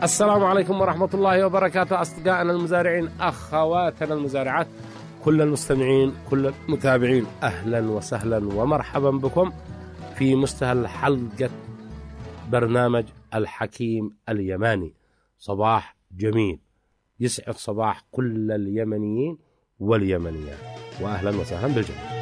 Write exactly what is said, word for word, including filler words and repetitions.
السلام عليكم ورحمة الله وبركاته أصدقائنا المزارعين، أخواتنا المزارعات، كل المستمعين، كل المتابعين، أهلا وسهلا ومرحبا بكم في مستهل حلقة برنامج الحكيم اليماني. صباح جميل يسعد صباح كل اليمنيين واليمنيات، وأهلا وسهلا بالجميع.